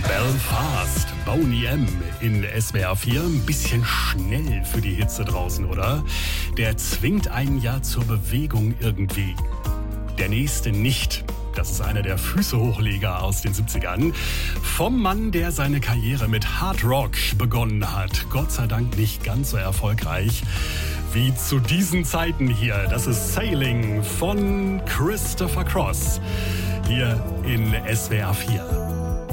Belfast, Boney M. in SWR 4. Ein bisschen schnell für die Hitze draußen, oder? Der zwingt einen ja zur Bewegung irgendwie. Der nächste nicht. Das ist einer der Füße-Hochleger aus den 70ern. Vom Mann, der seine Karriere mit Hard Rock begonnen hat. Gott sei Dank nicht ganz so erfolgreich wie zu diesen Zeiten hier. Das ist Sailing von Christopher Cross. Hier in SWR 4.